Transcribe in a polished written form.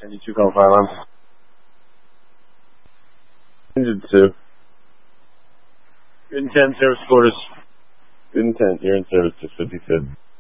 92 call fire alarm. Engine 2. Good intent, service quarters. Good intent, you're in service, 656.